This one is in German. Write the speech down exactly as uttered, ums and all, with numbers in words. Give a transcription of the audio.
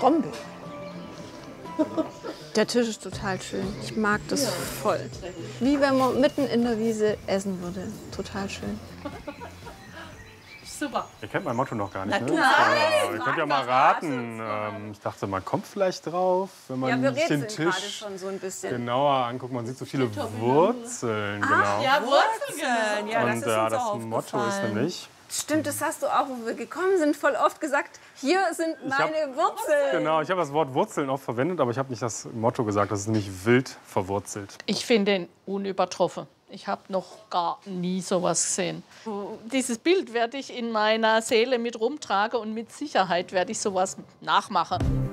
Brombeer. Der Tisch ist total schön. Ich mag das voll. Wie wenn man mitten in der Wiese essen würde. Total schön. Super. Ihr kennt mein Motto noch gar nicht, Na, ne? nein, Ja, ihr könnt ja mal raten. Ähm, ich dachte, man kommt vielleicht drauf, wenn man Ja, wir sich den rätseln gerade Tisch schon so ein bisschen. genauer anguckt. Man sieht so viele Wurzeln, genau. Ja, Wurzeln. Ja, das Und ist ja, uns das auch Motto ist aufgefallen. nämlich... Stimmt, das hast du auch, wo wir gekommen sind, voll oft gesagt. Hier sind meine Wurzeln. Genau, ich habe das Wort Wurzeln oft verwendet, aber ich habe nicht das Motto gesagt. Das ist nämlich wild verwurzelt. Ich finde ihn unübertroffen. Ich habe noch gar nie sowas gesehen. Dieses Bild werde ich in meiner Seele mit rumtragen und mit Sicherheit werde ich sowas nachmachen.